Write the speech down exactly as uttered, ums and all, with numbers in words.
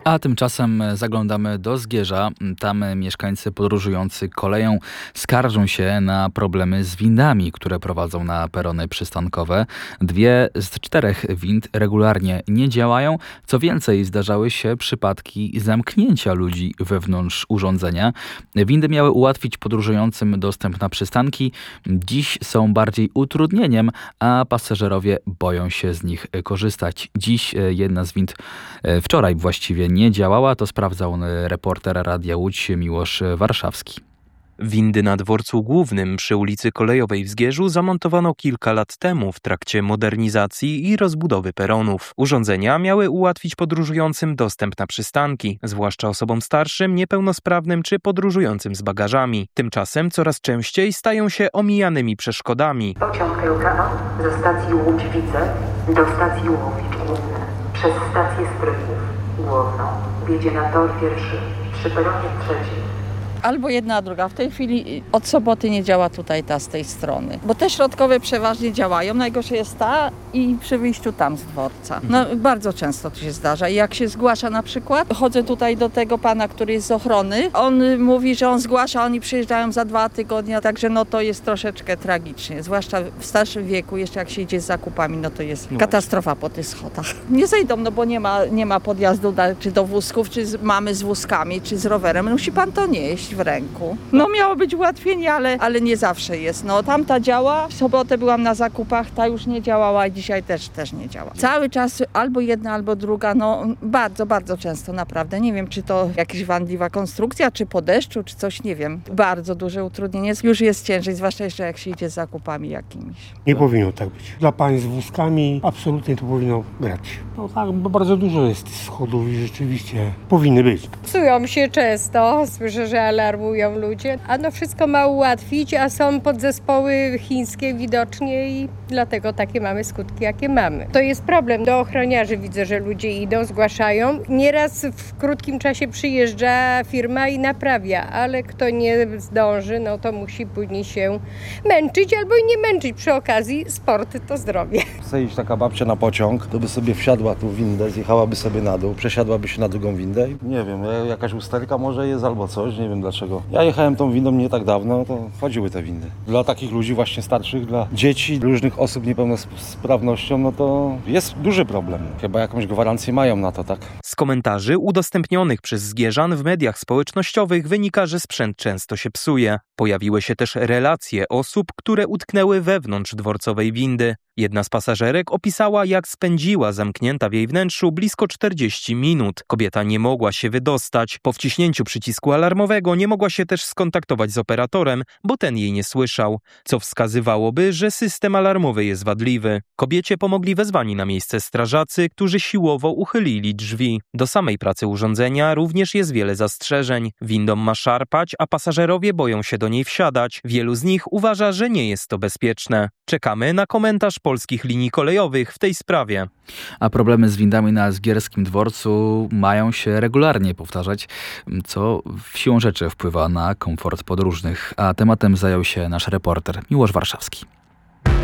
A tymczasem zaglądamy do Zgierza. Tam mieszkańcy podróżujący koleją skarżą się na problemy z windami, które prowadzą na perony przystankowe. Dwie z czterech wind regularnie nie działają. Co więcej, zdarzały się przypadki zamknięcia ludzi wewnątrz urządzenia. Windy miały ułatwić podróżującym dostęp na przystanki. Dziś są bardziej utrudnieniem, a pasażerowie boją się z nich korzystać. Dziś jedna z wind, wczoraj właściwie, nie działała, to sprawdzał reporter Radia Łódź Miłosz Warszawski. Windy na dworcu głównym przy ulicy Kolejowej w Zgierzu zamontowano kilka lat temu w trakcie modernizacji i rozbudowy peronów. Urządzenia miały ułatwić podróżującym dostęp na przystanki, zwłaszcza osobom starszym, niepełnosprawnym czy podróżującym z bagażami. Tymczasem coraz częściej stają się omijanymi przeszkodami. Pociąg L K A ze stacji Łódź-Wice do stacji Łowicz Główny przez stację Sprytów Główną wjedzie na tor pierwszy przy peronie trzecim. Albo jedna, a druga. W tej chwili od soboty nie działa tutaj ta z tej strony. Bo te środkowe przeważnie działają. Najgorsze jest ta i przy wyjściu tam z dworca. No bardzo często to się zdarza. I jak się zgłasza na przykład, chodzę tutaj do tego pana, który jest z ochrony. On mówi, że on zgłasza, oni przyjeżdżają za dwa tygodnie, także no to jest troszeczkę tragicznie. Zwłaszcza w starszym wieku, jeszcze jak się idzie z zakupami, no to jest katastrofa po tych schodach. Nie zejdą, no bo nie ma, nie ma podjazdu da, czy do wózków, czy z, mamy z wózkami, czy z rowerem. Musi pan to nieść w ręku. No miało być ułatwienie, ale, ale nie zawsze jest. No tamta działa, w sobotę byłam na zakupach, ta już nie działała i dzisiaj też, też nie działa. Cały czas albo jedna, albo druga, no bardzo, bardzo często naprawdę. Nie wiem, czy to jakaś wadliwa konstrukcja, czy po deszczu, czy coś, nie wiem. Bardzo duże utrudnienie. Już jest ciężej, zwłaszcza jeszcze jak się idzie z zakupami jakimiś. Nie powinno tak być. Dla pań z wózkami absolutnie to powinno grać. No tak, bo bardzo dużo jest schodów i rzeczywiście powinny być. Psują się często, słyszę, że alarmują ludzie, a no wszystko ma ułatwić, a są podzespoły chińskie widocznie i dlatego takie mamy skutki, jakie mamy. To jest problem. Do ochroniarzy widzę, że ludzie idą, zgłaszają. Nieraz w krótkim czasie przyjeżdża firma i naprawia, ale kto nie zdąży, no to musi później się męczyć albo i nie męczyć. Przy okazji sport to zdrowie. Chce iść taka babcia na pociąg, to by sobie wsiadła tu w windę, zjechałaby sobie na dół, przesiadłaby się na drugą windę. Nie wiem, jakaś usterka może jest albo coś, nie wiem dlaczego. Ja jechałem tą windą nie tak dawno, to chodziły te windy. Dla takich ludzi właśnie starszych, dla dzieci, różnych osób niepełnosprawnością, no to jest duży problem. Chyba jakąś gwarancję mają na to, tak? Z komentarzy udostępnionych przez Zgierzan w mediach społecznościowych wynika, że sprzęt często się psuje. Pojawiły się też relacje osób, które utknęły wewnątrz dworcowej windy. Jedna z pasażerek opisała, jak spędziła zamknięta w jej wnętrzu blisko czterdzieści minut. Kobieta nie mogła się wydostać. Po wciśnięciu przycisku alarmowego nie mogła się też skontaktować z operatorem, bo ten jej nie słyszał, co wskazywałoby, że system alarmowy jest wadliwy. Kobiecie pomogli wezwani na miejsce strażacy, którzy siłowo uchylili drzwi. Do samej pracy urządzenia również jest wiele zastrzeżeń. Windą ma szarpać, a pasażerowie boją się do niej wsiadać. Wielu z nich uważa, że nie jest to bezpieczne. Czekamy na komentarz Polskich Linii Kolejowych w tej sprawie. A problemy z windami na Zgierskim dworcu mają się regularnie powtarzać, co siłą rzeczy wpływa na komfort podróżnych. A tematem zajął się nasz reporter Miłosz Warszawski.